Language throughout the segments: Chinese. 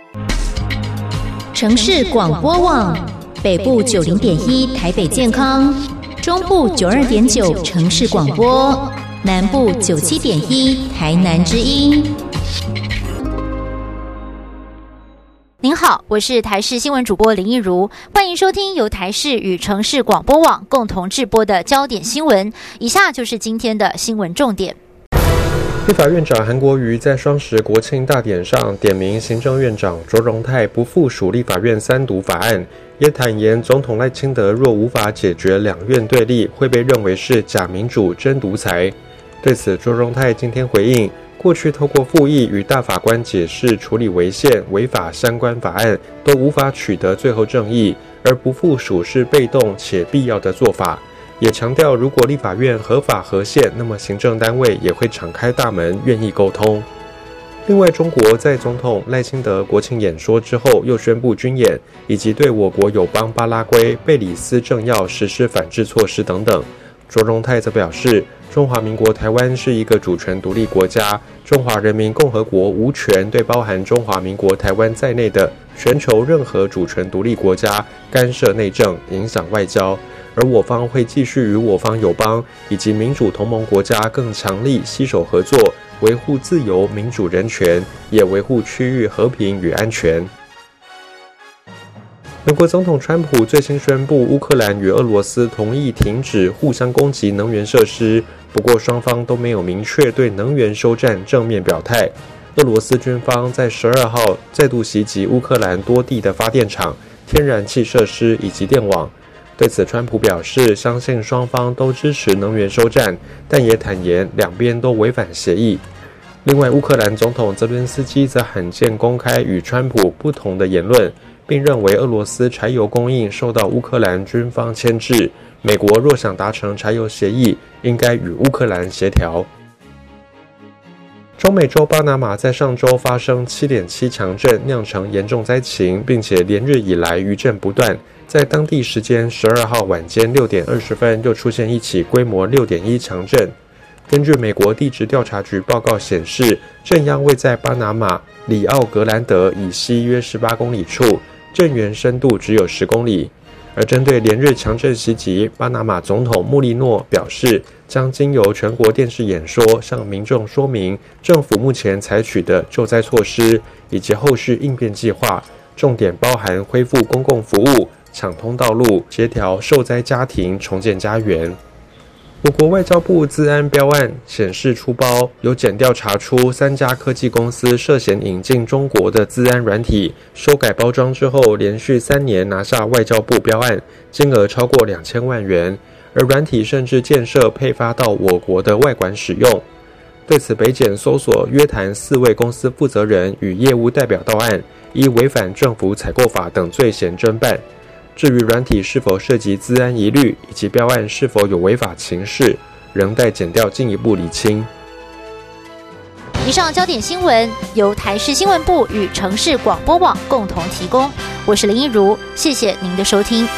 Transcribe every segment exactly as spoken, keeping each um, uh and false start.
城市广播网，北部九零点一台北健康，中部九二点九城市广播，南部九七点一台南之音。您好，我是台视新闻主播林益如，欢迎收听由台视与城市广播网共同制播的焦点新闻。以下就是今天的新闻重点。 立法院长韩国瑜在双十国庆大典上点名行政院长卓荣泰不附属立法院三读法案，也坦言总统赖清德若无法解决两院对立，会被认为是假民主真独裁。对此，卓荣泰今天回应，过去透过复议与大法官解释处理违宪违法相关法案都无法取得最后正义，而不附属是被动且必要的做法。也强调，如果立法院合法合宪，那么行政单位也会敞开大门，愿意沟通。另外，中国在总统赖清德国庆演说之后，又宣布军演，以及对我国友邦巴拉圭、贝里斯政要实施反制措施等等。卓荣泰则表示，中华民国台湾是一个主权独立国家，中华人民共和国无权对包含中华民国台湾在内的全球任何主权独立国家干涉内政、影响外交。而我方会继续与我方友邦以及民主同盟国家更强力携手合作，维护自由、民主、人权，也维护区域和平与安全。美国总统川普最新宣布，乌克兰与俄罗斯同意停止互相攻击能源设施，不过双方都没有明确对能源休战正面表态。俄罗斯军方在十二号再度袭击乌克兰多地的发电厂、天然气设施以及电网。对此，川普表示相信双方都支持能源休战，但也坦言两边都违反协议。另外，乌克兰总统泽连斯基则罕见公开与川普不同的言论，并认为俄罗斯柴油供应受到乌克兰军方牵制，美国若想达成柴油协议，应该与乌克兰协调。中美洲巴拿马在上周发生 七点七 强震，酿成严重灾情，并且连日以来余震不断。在当地时间十二号晚间六点二十分，又出现一起规模 六点一 强震。根据美国地质调查局报告显示，震央位在巴拿马里奥格兰德以西约十八公里处，震源深度只有十公里。而针对连日强震袭击，巴拿马总统穆利诺表示，将经由全国电视演说向民众说明政府目前采取的救灾措施以及后续应变计划，重点包含恢复公共服务、抢通道路、协调受灾家庭重建家园。我国外交部资安标案显示出包，有检调查出三家科技公司涉嫌引进中国的资安软体，修改包装之后，连续三年拿下外交部标案，金额超过两千万元，而软体甚至建设配发到我国的外馆使用。对此，北检搜索约谈四位公司负责人与业务代表到案，依违反政府采购法等罪嫌侦办。至于软体是否涉及资安疑虑，以及标案是否有违法情事，仍待检调进一步厘清。 以上焦点新闻由台视新闻部与城市广播网共同提供，我是林益如，谢谢您的收听。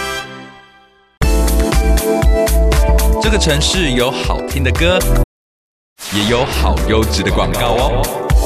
这个城市有好听的歌，也有好优质的广告哦。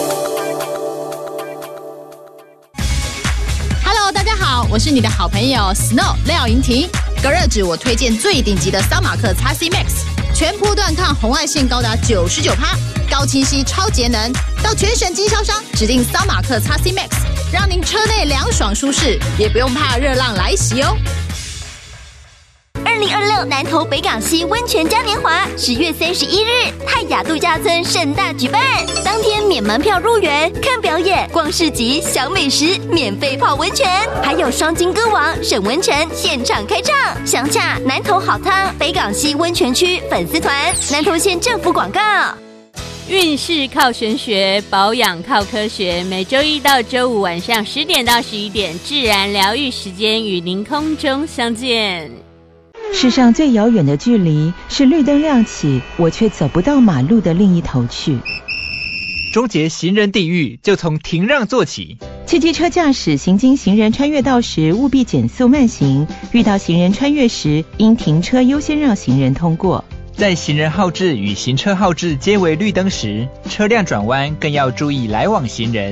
大家好，我是你的好朋友 Snow 廖莹婷。隔热纸我推荐最顶级的桑马克 X C Max， 全波段抗红外线高达 百分之九十九， 高清晰超节能。到全省经销商指定桑马克 X C Max， 让您车内凉爽舒适，也不用怕热浪来袭哦。 二零二六南投北港溪温泉嘉年华十月三十一日泰雅度假村盛大举办，当天免门票入园，看表演、逛市集、享美食，免费泡温泉，还有双金歌王沈文成现场开唱。详洽南投好汤北港溪温泉区粉丝团，南投县政府广告。 运势靠玄学，保养靠科学。每周一到周五晚上十点到十一点，自然疗愈时间与您空中相见。 世上最遥远的距离是绿灯亮起，我却走不到马路的另一头去。 终结行人地狱，就从停让做起。 汽机车驾驶行经行人穿越道时，务必减速慢行；遇到行人穿越时，应停车优先让行人通过。 在行人号志与行车号志皆为绿灯时，车辆转弯更要注意来往行人。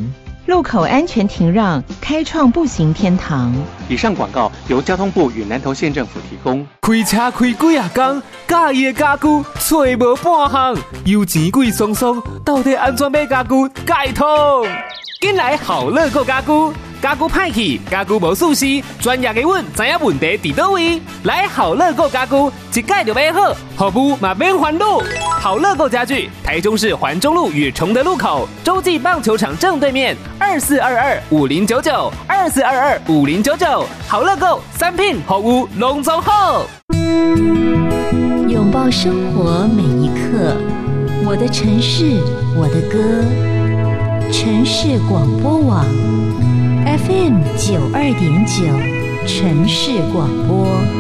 路口安全停让，开创步行天堂。 以上广告由交通部与南投县政府提供。 开车开几啊天，介意的家具找无半项，油钱贵松松，到底安怎买家具解通？紧来好乐购家具，家具歹去，家具无舒适，专业的阮知影问题伫倒位。来好乐购家具，一改就买好，服务嘛免烦恼。好乐购家具，台中市环中路与崇德路口，洲际棒球场正对面，二四二二五零九九，二四二二五零九九。好乐购，三品服务拢总好。 拥抱生活每一刻，我的城市，我的歌。城市广播网 F M 九二点九，城市广播。